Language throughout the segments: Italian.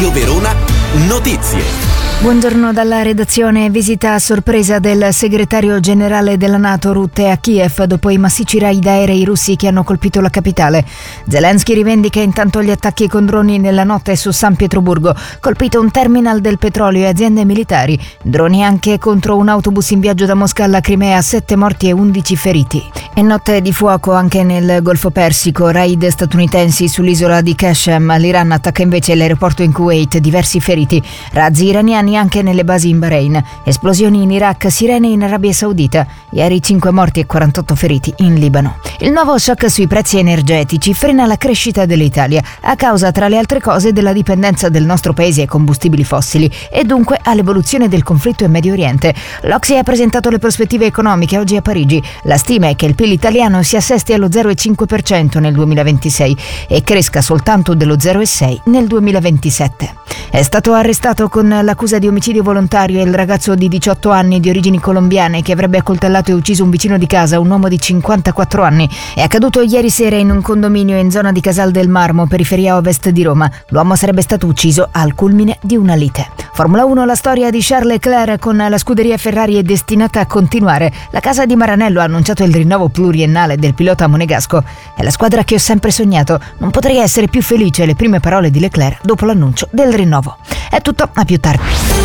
Radio Verona Notizie. Buongiorno dalla redazione. Visita a sorpresa del segretario generale della NATO Rutte a Kiev dopo i massicci raid aerei russi che hanno colpito la capitale. Zelensky rivendica intanto gli attacchi con droni nella notte su San Pietroburgo, colpito un terminal del petrolio e aziende militari. Droni anche contro un autobus in viaggio da Mosca alla Crimea, 7 morti e 11 feriti. E notte di fuoco anche nel Golfo Persico, raid statunitensi sull'isola di Qashem. L'Iran attacca invece l'aeroporto in Kuwait, diversi feriti. Razzi iraniani anche nelle basi in Bahrain, esplosioni in Iraq, sirene in Arabia Saudita, ieri 5 morti e 48 feriti in Libano. Il nuovo shock sui prezzi energetici frena la crescita dell'Italia a causa, tra le altre cose, della dipendenza del nostro paese ai combustibili fossili e dunque all'evoluzione del conflitto in Medio Oriente. L'Ocse ha presentato le prospettive economiche oggi a Parigi. La stima è che il PIL italiano si assesti allo 0,5% nel 2026 e cresca soltanto dello 0,6% nel 2027. È stato arrestato con l'accusa di omicidio volontario il ragazzo di 18 anni di origini colombiane che avrebbe accoltellato e ucciso un vicino di casa, un uomo di 54 anni. È accaduto ieri sera in un condominio in zona di Casal del Marmo, periferia ovest di Roma. L'uomo sarebbe stato ucciso al culmine di una lite. Formula 1, la storia di Charles Leclerc con la scuderia Ferrari è destinata a continuare. La casa di Maranello ha annunciato il rinnovo pluriennale del pilota monegasco. È la squadra che ho sempre sognato. Non potrei essere più felice, le prime parole di Leclerc dopo l'annuncio del rinnovo. È tutto, a più tardi.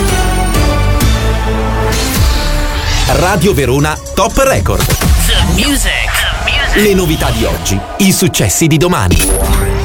Radio Verona Top Record. The music. Le novità di oggi, i successi di domani.